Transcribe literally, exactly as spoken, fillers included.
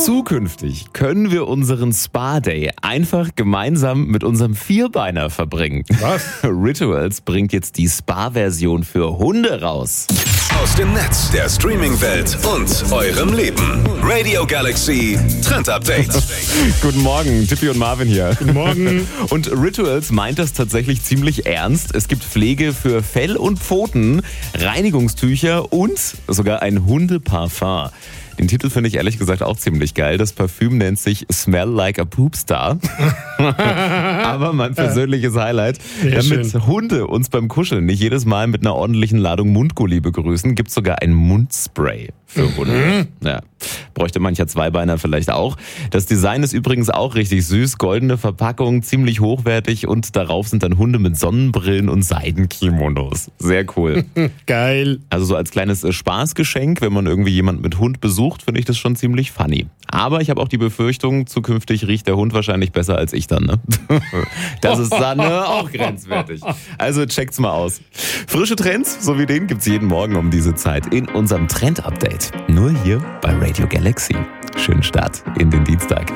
Zukünftig können wir unseren Spa-Day einfach gemeinsam mit unserem Vierbeiner verbringen. Was? Rituals bringt jetzt die Spa-Version für Hunde raus. Aus dem Netz, der Streaming-Welt und eurem Leben. Radio Galaxy Trend Update. Guten Morgen, Tippi und Marvin hier. Guten Morgen. Und Rituals meint das tatsächlich ziemlich ernst. Es gibt Pflege für Fell und Pfoten, Reinigungstücher und sogar ein Hundeparfum. Den Titel finde ich ehrlich gesagt auch ziemlich geil. Das Parfüm nennt sich Smell Like a Poopstar. Aber mein persönliches Highlight, ja, damit schön. Hunde uns beim Kuscheln nicht jedes Mal mit einer ordentlichen Ladung Mundgulli begrüßen, gibt es sogar ein Mundspray für Hunde. Mhm. Ja, bräuchte mancher Zweibeiner vielleicht auch. Das Design ist übrigens auch richtig süß. Goldene Verpackung, ziemlich hochwertig und darauf sind dann Hunde mit Sonnenbrillen und Seidenkimonos. Sehr cool. Geil. Also so als kleines Spaßgeschenk, wenn man irgendwie jemanden mit Hund besucht, finde ich das schon ziemlich funny. Aber ich habe auch die Befürchtung, zukünftig riecht der Hund wahrscheinlich besser als ich dann. Ne? Das ist dann ne, auch grenzwertig. Also checkt's mal aus. Frische Trends, so wie den, gibt's jeden Morgen um diese Zeit in unserem Trend-Update. Nur hier bei Radio Galaxy. Schönen Start in den Dienstag.